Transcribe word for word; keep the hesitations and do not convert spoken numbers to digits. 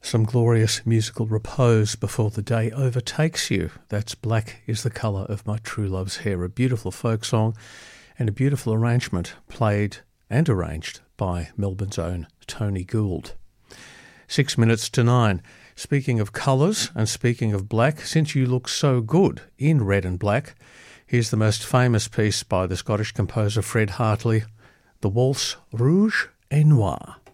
Some glorious musical repose before the day overtakes you. That's Black is the Colour of My True Love's Hair, a beautiful folk song and a beautiful arrangement played and arranged by Melbourne's own Tony Gould. Six minutes to nine. Speaking of colours and speaking of black, since you look so good in red and black, here's the most famous piece by the Scottish composer Fred Hartley, the Waltz Rouge et Noir.